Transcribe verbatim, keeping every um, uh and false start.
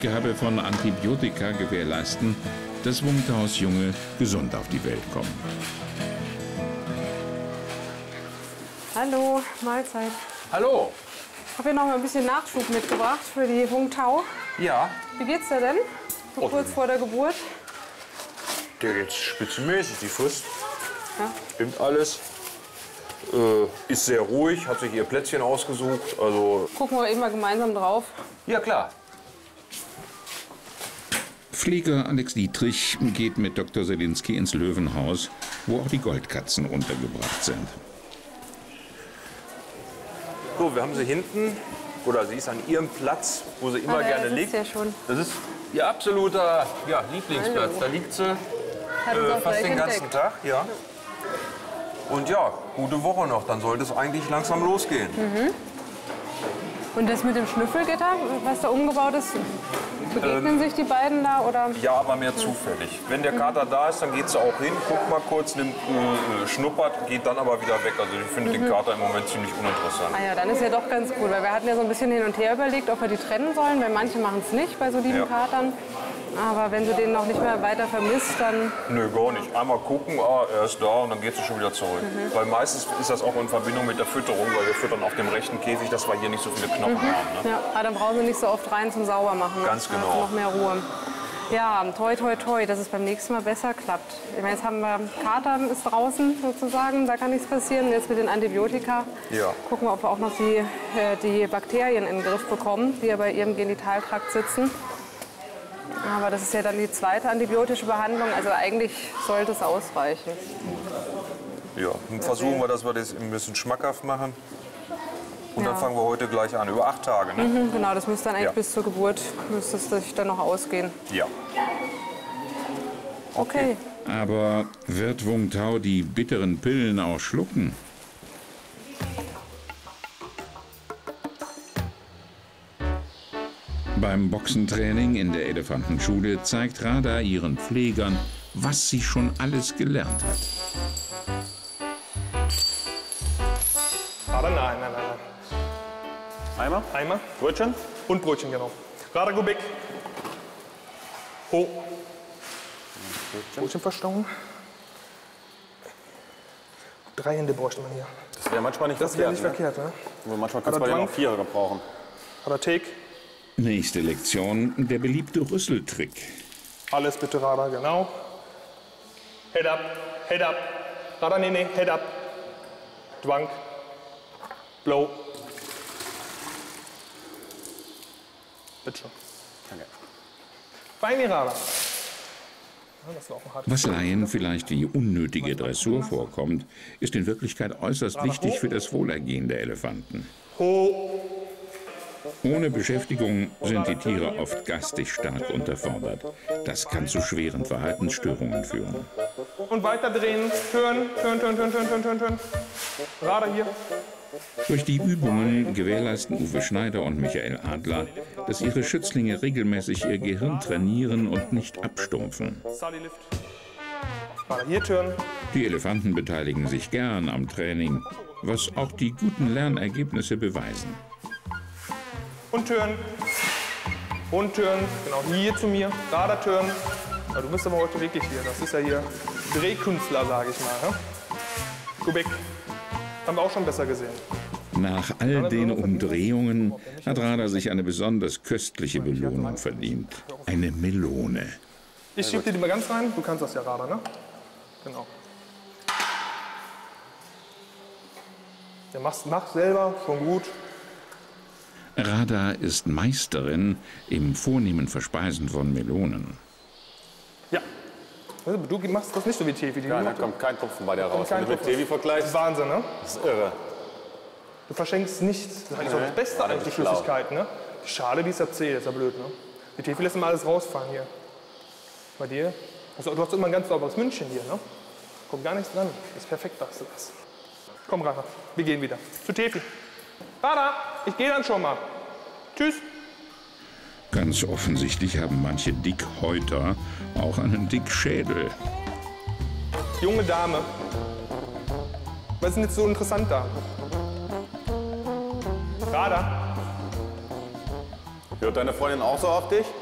Gabe von Antibiotika gewährleisten, dass Wungtaus Junge gesund auf die Welt kommen. Hallo, Mahlzeit. Hallo. Ich habe hier noch mal ein bisschen Nachschub mitgebracht für die Wungtau. Ja. Wie geht's dir denn? So kurz vor der Geburt? Der geht's spitzenmäßig, die frisst. Ja. Stimmt alles. Äh, ist sehr ruhig, hat sich ihr Plätzchen ausgesucht. Also Gucken wir eben mal gemeinsam drauf. ja, klar. Pfleger Alex Dietrich geht mit Doktor Selinski ins Löwenhaus, wo auch die Goldkatzen untergebracht sind. So, wir haben sie hinten, oder sie ist an ihrem Platz, wo sie immer Ah, gerne da liegt. sitzt ja schon. Das ist ihr absoluter ja, Lieblingsplatz. Hallo. Da liegt sie Hat uns äh, auch fast gleich den ganzen entdeckt. Tag. Ja. Und ja, gute Woche noch, dann sollte es eigentlich langsam losgehen. Mhm. Und das mit dem Schnüffelgitter, was da umgebaut ist, begegnen Ähm, sich die beiden da? Oder? Ja, aber mehr zufällig. Wenn der Kater da ist, dann geht sie auch hin, guckt mal kurz, nimmt, äh, schnuppert, geht dann aber wieder weg. Also ich finde den Kater im Moment ziemlich uninteressant. Ah ja, dann ist ja doch ganz gut, weil wir hatten ja so ein bisschen hin und her überlegt, ob wir die trennen sollen, weil manche machen es nicht bei so lieben Ja. Katern. Aber wenn sie den noch nicht mehr weiter vermisst, dann... Nö, gar nicht. Einmal gucken, ah, er ist da und dann geht sie schon wieder zurück. Mhm. Weil meistens ist das auch in Verbindung mit der Fütterung, weil wir füttern auf dem rechten Käfig, dass wir hier nicht so viele Knochen haben. Ne? Ja, aber dann brauchen sie nicht so oft rein zum Saubermachen. Ne? Ganz Dann genau. hast du noch mehr Ruhe. Ja, toi, toi, toi, dass es beim nächsten Mal besser klappt. Ich meine, jetzt haben wir Kater ist draußen sozusagen, da kann nichts passieren. Und jetzt mit den Antibiotika Ja. gucken wir, ob wir auch noch die, äh, die Bakterien in den Griff bekommen, die ja bei ihrem Genitaltrakt sitzen. Aber das ist ja dann die zweite antibiotische Behandlung, also eigentlich sollte es ausreichen. Ja, dann versuchen wir, dass wir das ein bisschen schmackhaft machen. Und Ja. dann fangen wir heute gleich an, über acht Tage. Ne? Mhm, genau, das müsste dann eigentlich Ja. bis zur Geburt müsste es sich dann noch ausgehen. Ja. Okay. Aber wird Wungtau die bitteren Pillen auch schlucken? Beim Boxentraining in der Elefantenschule zeigt Radha ihren Pflegern, was sie schon alles gelernt hat. Aber nein, nein, nein, nein. Eimer? Eimer Brötchen? und Brötchen, genau. Radha, go back. Ho. Brötchen verstauen. Drei Hände bräuchte man hier. Das wäre manchmal nicht Das wäre verkehrt. nicht ne? verkehrt, ne? Aber manchmal kannst du Aber ja Drunk- noch vier gebrauchen. Radha, take. Nächste Lektion, der beliebte Rüsseltrick. Alles bitte, Radha, genau. Head up, head up. Radha, nee, nee, head up. Drunk. Blow. Bitte schon. Danke. Feini, Radha. Ja, das war auch ein hartes Was Laien vielleicht wie unnötige Dressur vorkommt, ist in Wirklichkeit äußerst wichtig für das Wohlergehen der Elefanten. Ho. Ohne Beschäftigung sind die Tiere oft geistig stark unterfordert. Das kann zu schweren Verhaltensstörungen führen. Und weiter drehen. Turn, turn, turn, turn, turn, turn, turn, turn. Radha hier. Durch die Übungen gewährleisten Uwe Schneider und Michael Adler, dass ihre Schützlinge regelmäßig ihr Gehirn trainieren und nicht abstumpfen. Sally lift. Radha hier, turn. Die Elefanten beteiligen sich gern am Training, was auch die guten Lernergebnisse beweisen. Und turn. Und turn. Genau, hier zu mir. Radha turn. Ja, du bist aber heute wirklich hier. Das ist ja hier Drehkünstler, sage ich mal. Ne? Go back. Haben wir auch schon besser gesehen. Nach all den Umdrehungen hat Radha sich eine besonders köstliche Belohnung verdient. Eine Melone. Ich schieb dir die mal ganz rein. Du kannst das ja, Radha, ne? Genau. Ja, mach's, mach selber, schon gut. Radha ist Meisterin im vornehmen Verspeisen von Melonen. Ja. Du machst das nicht so wie Tevi. Die Ja, da macht- kommt kein Tropfen bei dir raus. kein Wenn du mit Tropfen. Tevi Das ist vergleichst, Wahnsinn, ne? das ist irre. Du verschenkst nichts. Das ist eigentlich auch das Beste Ja, eigentlich, das die ist schlau. Flüssigkeit, ne? Schade, die ist ja zäh, das ist ja blöd, ne? Die Tevi lässt immer alles rausfahren hier. Bei dir? Also, du hast immer ein ganz sauberes Mündchen hier, ne? Kommt gar nichts dran. Das ist perfekt, sagst du das. Komm, Radha, wir gehen wieder. Zu Tevi. Radha, ich gehe dann schon mal. Tschüss. Ganz offensichtlich haben manche Dickhäuter auch einen Dickschädel. Junge Dame. Was ist denn jetzt so interessant da? Radha. Hört deine Freundin auch so auf dich?